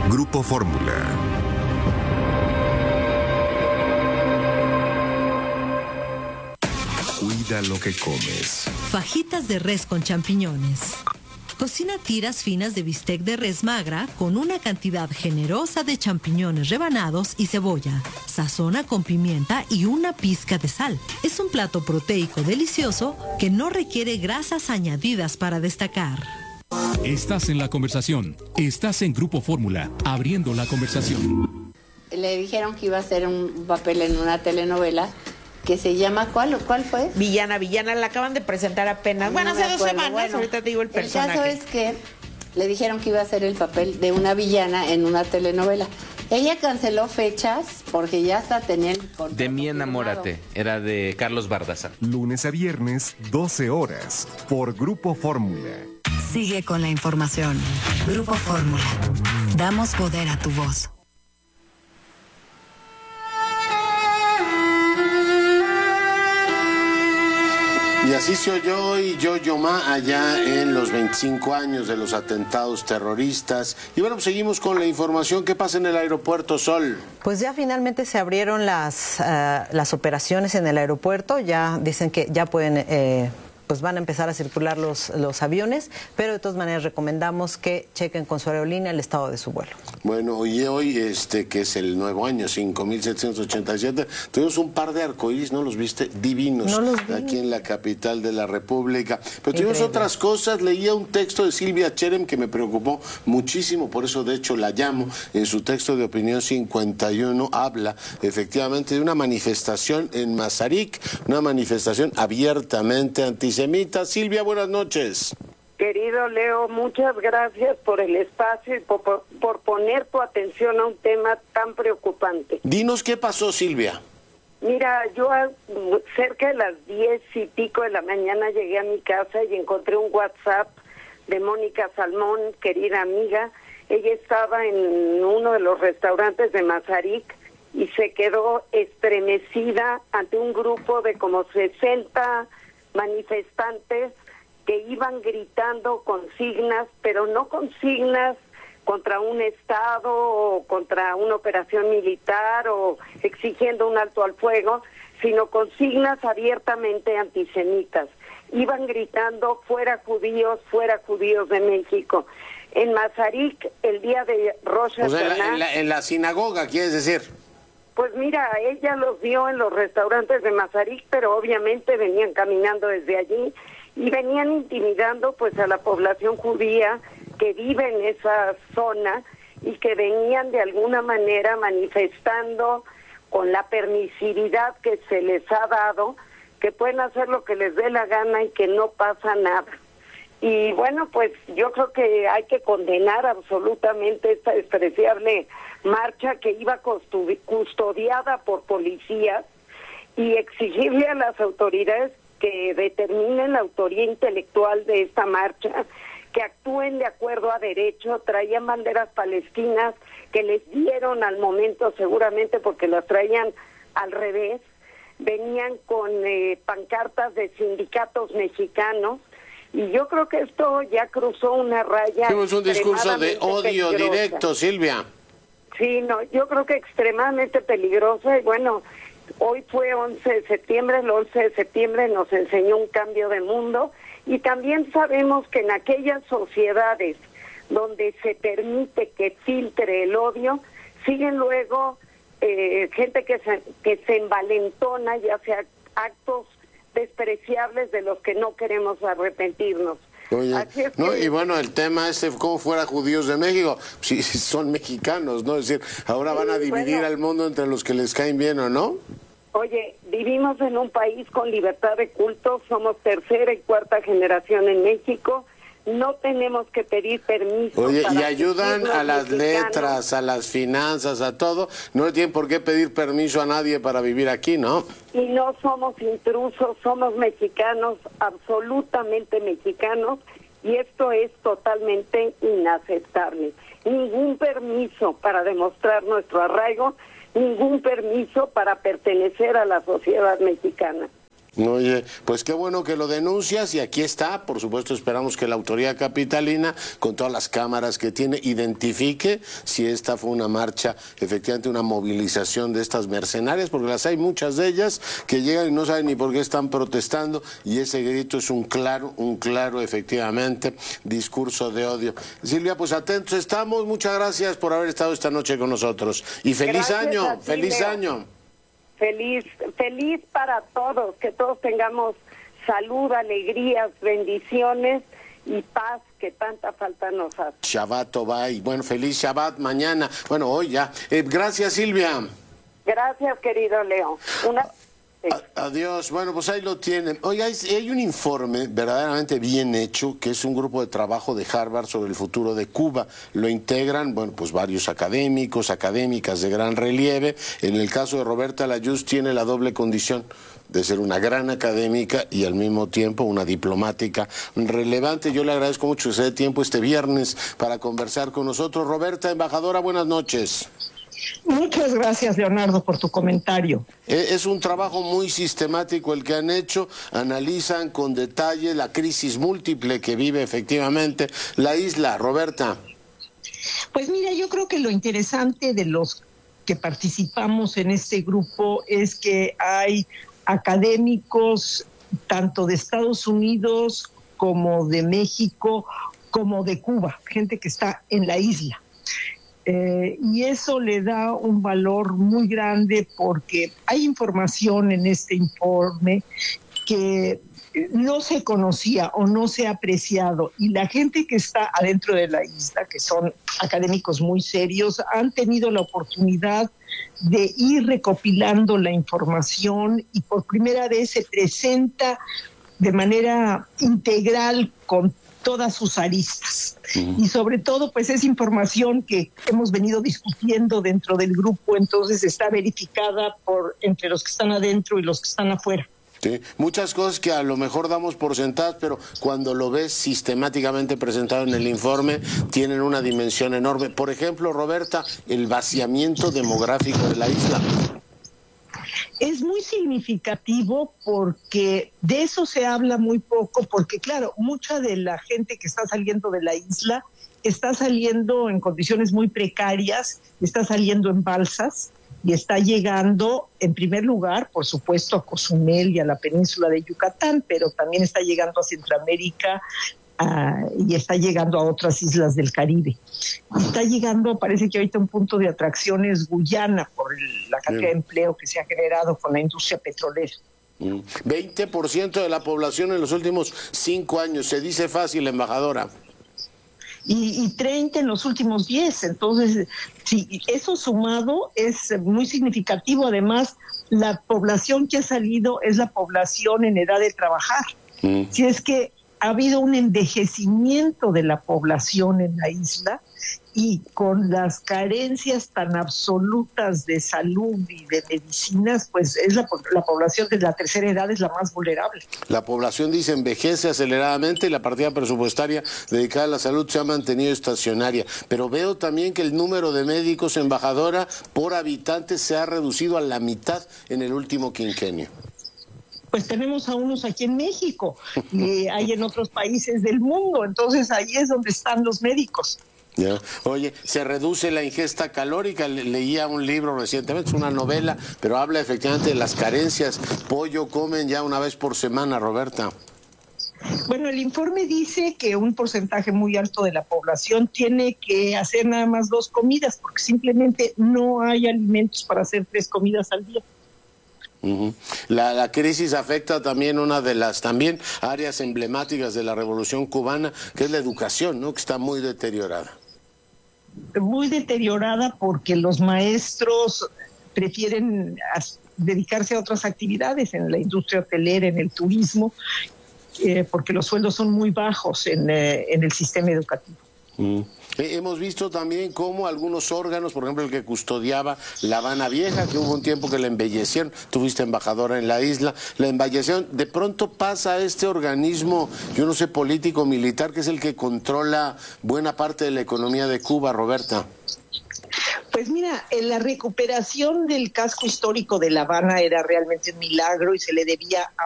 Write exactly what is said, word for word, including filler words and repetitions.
Grupo Fórmula. Cuida lo que comes. Fajitas de res con champiñones. Cocina tiras finas de bistec de res magra con una cantidad generosa de champiñones rebanados y cebolla. Sazona con pimienta y una pizca de sal. Es un plato proteico delicioso que no requiere grasas añadidas para destacar. Estás en la conversación. Estás en Grupo Fórmula, abriendo la conversación. Le dijeron que iba a hacer un papel en una telenovela que se llama, ¿cuál cuál fue? Villana, Villana, la acaban de presentar apenas. No bueno, hace dos semanas, bueno, ahorita te digo el personaje. El caso es que le dijeron que iba a hacer el papel de una villana en una telenovela. Ella canceló fechas porque ya hasta tenía el contrato De mí enamórate, era de Carlos Bardazar. Lunes a viernes, doce horas, por Grupo Fórmula. Sigue con la información. Grupo Fórmula. Damos poder a tu voz. Y así se oyó hoy Yo-Yo Ma allá en los veinticinco años de los atentados terroristas. Y bueno, pues seguimos con la información. ¿Qué pasa en el aeropuerto, Sol? Pues ya finalmente se abrieron las, uh, las operaciones en el aeropuerto. Ya dicen que ya pueden... Eh, pues van a empezar a circular los, los aviones, pero de todas maneras recomendamos que chequen con su aerolínea el estado de su vuelo. Bueno, hoy, hoy este que es el nuevo año, cinco mil setecientos ochenta y siete, tuvimos un par de arcoíris, ¿no los viste? Divinos, no los vi. Aquí en la capital de la República. Pero tuvimos otras cosas, leía un texto de Silvia Cherem que me preocupó muchísimo, por eso de hecho la llamo. En su texto de opinión cincuenta y uno habla efectivamente de una manifestación en Mazarik, una manifestación abiertamente antisemita. Silvia, buenas noches. Querido Leo, muchas gracias por el espacio y por, por, por poner tu atención a un tema tan preocupante. Dinos qué pasó, Silvia. Mira, yo a, cerca de las diez y pico de la mañana llegué a mi casa y encontré un WhatsApp de Mónica Salmón, querida amiga. Ella estaba en uno de los restaurantes de Mazarik y se quedó estremecida ante un grupo de como sesenta manifestantes que iban gritando consignas, pero no consignas contra un Estado o contra una operación militar o exigiendo un alto al fuego, sino consignas abiertamente antisemitas. Iban gritando fuera judíos, fuera judíos de México. En Mazarik, el día de Rosh Hashanah... O sea, en la, en la, en la sinagoga, ¿quieres decir? Pues mira, ella los vio en los restaurantes de Mazarik, pero obviamente venían caminando desde allí y venían intimidando pues a la población judía que vive en esa zona y que venían de alguna manera manifestando con la permisividad que se les ha dado, que pueden hacer lo que les dé la gana y que no pasa nada. Y bueno, pues yo creo que hay que condenar absolutamente esta despreciable marcha que iba custodiada por policías y exigirle a las autoridades que determinen la autoría intelectual de esta marcha, que actúen de acuerdo a derecho. Traían banderas palestinas que les dieron al momento seguramente porque las traían al revés, venían con eh, pancartas de sindicatos mexicanos. Y yo creo que esto ya cruzó una raya. Tuvimos un discurso de odio peligrosa. directo, Silvia. Sí, no, yo creo que extremadamente peligrosa. Y bueno, hoy fue once de septiembre, el once de septiembre nos enseñó un cambio de mundo. Y también sabemos que en aquellas sociedades donde se permite que filtre el odio, siguen luego eh, gente que se, que se envalentona, ya sea actos despreciables de los que no queremos arrepentirnos. Oye, es no, que... y bueno, el tema es como fuera judíos de México, si son mexicanos, ¿no? Es decir, ahora van a dividir bueno, al mundo entre los que les caen bien o no. Oye, vivimos en un país con libertad de culto, somos tercera y cuarta generación en México, no tenemos que pedir permiso. Oye, para y ayudan a las mexicanos. letras, a las finanzas, a todo, no tienen por qué pedir permiso a nadie para vivir aquí, ¿no? Y no somos intrusos, somos mexicanos, absolutamente mexicanos, y esto es totalmente inaceptable. Ningún permiso para demostrar nuestro arraigo, ningún permiso para pertenecer a la sociedad mexicana. Oye, pues qué bueno que lo denuncias y aquí está. Por supuesto, esperamos que la autoridad capitalina, con todas las cámaras que tiene, identifique si esta fue una marcha, efectivamente una movilización de estas mercenarias, porque las hay muchas de ellas que llegan y no saben ni por qué están protestando, y ese grito es un claro, un claro, efectivamente, discurso de odio. Silvia, pues atentos estamos. Muchas gracias por haber estado esta noche con nosotros. Y feliz Gracias año, a ti, feliz Leo. año. Feliz, feliz para todos, que todos tengamos salud, alegrías, bendiciones y paz que tanta falta nos hace. Shabbat Tobá, y bueno, feliz Shabbat mañana. Bueno, hoy ya. Eh, gracias, Silvia. Gracias, querido Leo. Una... A- adiós. Bueno, pues ahí lo tienen. Oiga, hay, hay un informe verdaderamente bien hecho, que es un grupo de trabajo de Harvard sobre el futuro de Cuba. Lo integran, bueno, pues varios académicos, académicas de gran relieve. En el caso de Roberta Layuz tiene la doble condición de ser una gran académica y al mismo tiempo una diplomática relevante. Yo le agradezco mucho que se dé tiempo este viernes para conversar con nosotros. Roberta, embajadora, buenas noches. Muchas gracias, Leonardo, por tu comentario. Es un trabajo muy sistemático el que han hecho, analizan con detalle la crisis múltiple que vive efectivamente la isla. Roberta. Pues mira, yo creo que lo interesante de los que participamos en este grupo es que hay académicos tanto de Estados Unidos como de México, como de Cuba, gente que está en la isla. Eh, y eso le da un valor muy grande porque hay información en este informe que no se conocía o no se ha apreciado, y la gente que está adentro de la isla, que son académicos muy serios, han tenido la oportunidad de ir recopilando la información y por primera vez se presenta de manera integral con todas sus aristas. Uh-huh. Y sobre todo, pues es información que hemos venido discutiendo dentro del grupo, entonces está verificada por entre los que están adentro y los que están afuera. Sí, muchas cosas que a lo mejor damos por sentadas, pero cuando lo ves sistemáticamente presentado en el informe, tienen una dimensión enorme. Por ejemplo, Roberta, el vaciamiento demográfico de la isla. Es muy significativo porque de eso se habla muy poco, porque claro, mucha de la gente que está saliendo de la isla está saliendo en condiciones muy precarias, está saliendo en balsas y está llegando, en primer lugar, por supuesto, a Cozumel y a la península de Yucatán, pero también está llegando a Centroamérica, Uh, y está llegando a otras islas del Caribe. Está llegando, parece que ahorita un punto de atracción es Guyana por el, la cantidad Bien. de empleo que se ha generado con la industria petrolera. veinte por ciento de la población en los últimos cinco años, se dice fácil, embajadora. Y, y treinta en los últimos diez, entonces, sí, eso sumado es muy significativo. Además, la población que ha salido es la población en edad de trabajar. Mm. Si es que ha habido un envejecimiento de la población en la isla y con las carencias tan absolutas de salud y de medicinas, pues es la, la población de la tercera edad es la más vulnerable. La población, dice, envejece aceleradamente y la partida presupuestaria dedicada a la salud se ha mantenido estacionaria. Pero veo también que el número de médicos, embajadora, por habitante se ha reducido a la mitad en el último quinquenio. Pues tenemos a unos aquí en México y hay en otros países del mundo, entonces ahí es donde están los médicos. Ya. Oye, se reduce la ingesta calórica, Le leía un libro recientemente, es una novela, pero habla efectivamente de las carencias. Pollo comen ya una vez por semana, Roberta. Bueno, el informe dice que un porcentaje muy alto de la población tiene que hacer nada más dos comidas, porque simplemente no hay alimentos para hacer tres comidas al día. Uh-huh. La, la crisis afecta también una de las también áreas emblemáticas de la Revolución Cubana, que es la educación, ¿no? Que está muy deteriorada. Muy deteriorada porque los maestros prefieren dedicarse a otras actividades en la industria hotelera, en el turismo, eh, porque los sueldos son muy bajos en, eh, en el sistema educativo. Mm. Hemos visto también cómo algunos órganos, por ejemplo el que custodiaba La Habana Vieja, que hubo un tiempo que la embellecieron, tú fuiste embajadora en la isla, la embellecieron, de pronto pasa a este organismo, yo no sé, político, militar, que es el que controla buena parte de la economía de Cuba, Roberta. Pues mira, la recuperación del casco histórico de La Habana era realmente un milagro y se le debía a